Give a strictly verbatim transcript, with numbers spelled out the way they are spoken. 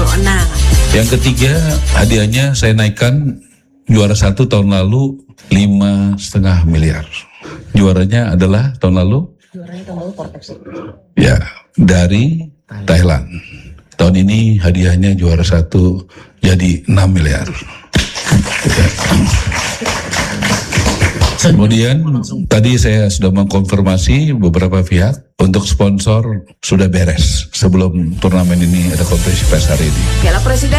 enam. Yang ketiga, hadiahnya saya naikkan juara satu tahun lalu lima setengah miliar. Juaranya adalah tahun lalu? Juaranya tahun lalu Portex. Ya, dari Thailand. Tahun ini hadiahnya juara satu jadi enam miliar. Ya. Kemudian tadi saya sudah mengkonfirmasi beberapa pihak untuk sponsor sudah beres sebelum turnamen ini ada konferensi pers hari ini. Piala Presiden